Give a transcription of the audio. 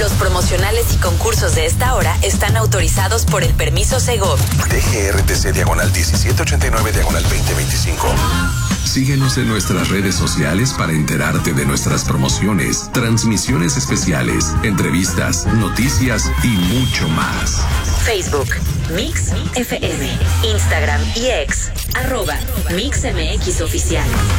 Los promocionales y concursos de esta hora están autorizados por el permiso Segov. DGRTC /1789/2025. Síguenos en nuestras redes sociales para enterarte de nuestras promociones, transmisiones especiales, entrevistas, noticias y mucho más. Facebook, Mix FM, Instagram y X, @MixMX Oficial.